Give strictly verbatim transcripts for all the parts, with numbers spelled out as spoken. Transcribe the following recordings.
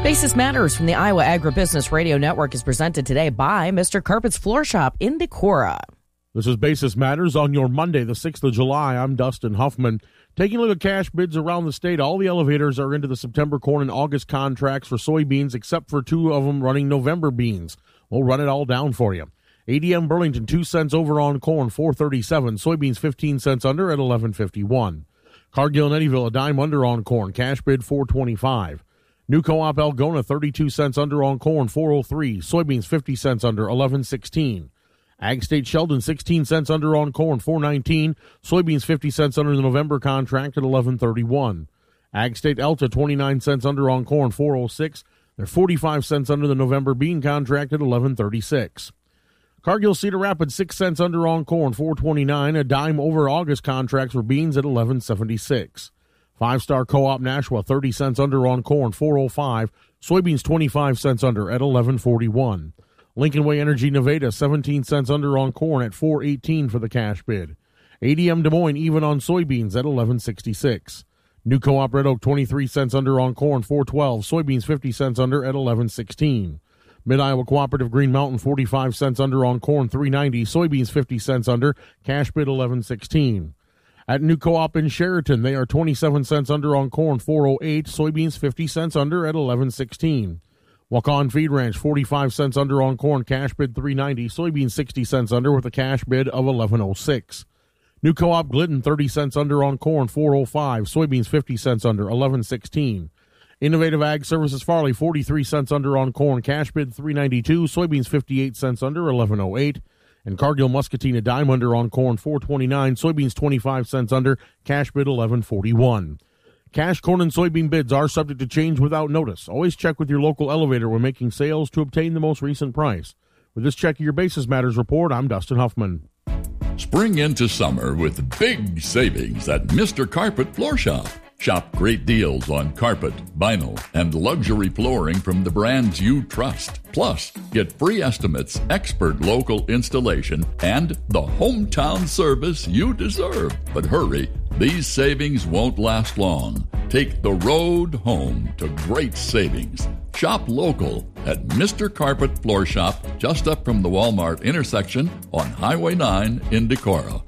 Basis Matters from the Iowa Agribusiness Radio Network is presented today by Mister Carpet's Floor Shop in Decorah. This is Basis Matters on your Monday, the sixth of July. I'm Dustin Huffman. Taking a look at cash bids around the state, all the elevators are into the September corn and August contracts for soybeans, except for two of them running November beans. We'll run it all down for you. A D M Burlington, two cents over on corn, four thirty-seven. Soybeans, fifteen cents under at eleven fifty-one. Cargill and Eddyville, a dime under on corn. Cash bid, four twenty-five. New Co-op Algona, thirty-two cents under on corn, four oh three. Soybeans, fifty cents under, eleven sixteen. Ag State Sheldon, sixteen cents under on corn, four nineteen. Soybeans, fifty cents under the November contract at eleven thirty-one. Ag State Elta, twenty-nine cents under on corn, four oh six. They're forty-five cents under the November bean contract at eleven thirty-six. Cargill Cedar Rapids, six cents under on corn, four twenty-nine. A dime over August contracts for beans at eleven seventy-six. Five-Star Co-op Nashua, thirty cents under on corn, four oh five. Soybeans, twenty-five cents under at eleven forty-one. Lincoln Way Energy Nevada, seventeen cents under on corn at four eighteen for the cash bid. A D M Des Moines, even on soybeans at eleven sixty-six. New Co-op Red Oak, twenty-three cents under on corn, four twelve. Soybeans, fifty cents under at eleven sixteen. Mid-Iowa Cooperative Green Mountain, forty-five cents under on corn, three ninety. Soybeans, fifty cents under. Cash bid, eleven sixteen. At New Co-op in Sheraton, they are twenty-seven cents under on corn, four oh eight. Soybeans, fifty cents under at eleven sixteen. Waukon Feed Ranch, forty-five cents under on corn, cash bid three ninety. Soybeans, sixty cents under with a cash bid of eleven oh six. New Co-op Glidden, thirty cents under on corn, four oh five. Soybeans, fifty cents under, eleven sixteen. Innovative Ag Services Farley, forty-three cents under on corn, cash bid three ninety-two. Soybeans, fifty-eight cents under, eleven oh eight. And Cargill Muscatine, a dime under on corn, four twenty-nine. Soybeans, twenty-five cents under, cash bid eleven forty-one. Cash corn and soybean bids are subject to change without notice. Always check with your local elevator when making sales to obtain the most recent price. With this check of your Basis Matters report, I'm Dustin Huffman. Spring into summer with big savings at Mister Carpet Floor Shop. Shop great deals on carpet, vinyl, and luxury flooring from the brands you trust. Plus, get free estimates, expert local installation, and the hometown service you deserve. But hurry, these savings won't last long. Take the road home to great savings. Shop local at Mister Carpet Floor Shop, just up from the Walmart intersection on Highway nine in Decorah.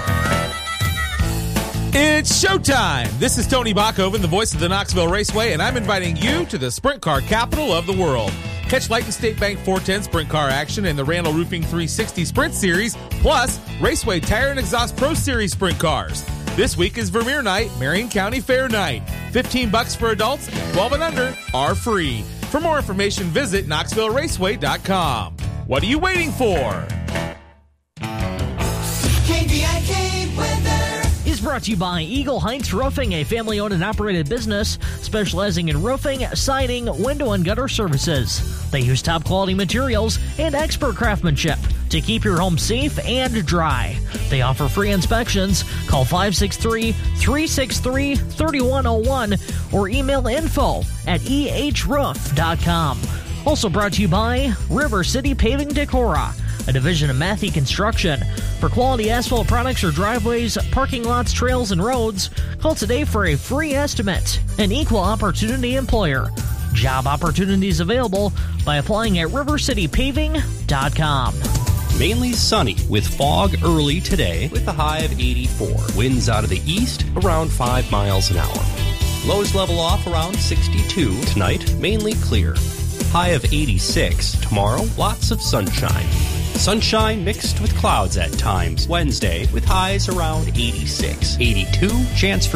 It's showtime! This is Tony Bachhoven, the voice of the Knoxville Raceway, and I'm inviting you to the sprint car capital of the world. Catch Light and State Bank four ten sprint car action in the Randall Roofing three sixty Sprint Series, plus Raceway Tire and Exhaust Pro Series sprint cars. This week is Vermeer Night, Marion County Fair Night. fifteen bucks for adults, twelve and under are free. For more information, visit Knoxville Raceway dot com. What are you waiting for? K V I K weather is brought to you by Eagle Heights Roofing, a family-owned and operated business specializing in roofing, siding, window, and gutter services. They use top-quality materials and expert craftsmanship to keep your home safe and dry. They offer free inspections. Call five six three, three six three, three one zero one or email info at e h roof dot com. Also brought to you by River City Paving Decorah, a division of Matthey Construction. For quality asphalt products or driveways, parking lots, trails, and roads, call today for a free estimate. An equal opportunity employer. Job opportunities available by applying at river city paving dot com. Mainly sunny with fog early today with a high of eighty-four. Winds out of the east around five miles an hour. Lows level off around sixty-two. Tonight, mainly clear. High of eighty-six. Tomorrow, lots of sunshine. Sunshine mixed with clouds at times Wednesday with highs around eighty-six. eighty-two, chance for